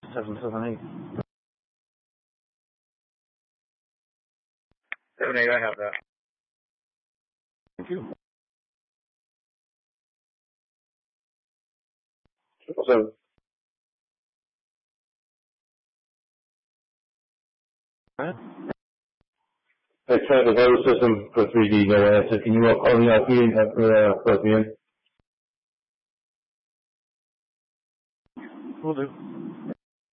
778. 78, I have that. Thank you. 777. Right. I tried the vote system for 3D, no answer. Can you call me out here for me in? Will do.